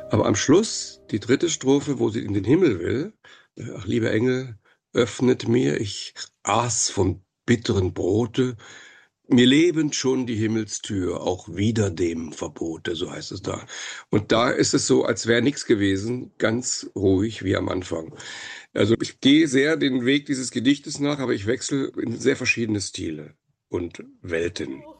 Aber am Schluss, die dritte Strophe, wo sie in den Himmel will, ach, lieber Engel, öffnet mir, ich aß vom bitteren Brote, mir lebend schon die Himmelstür, auch wider dem Verbote, so heißt es da. Und da ist es so, als wäre nichts gewesen, ganz ruhig wie am Anfang. Also ich gehe sehr den Weg dieses Gedichtes nach, aber ich wechsle in sehr verschiedene Stile und Welten.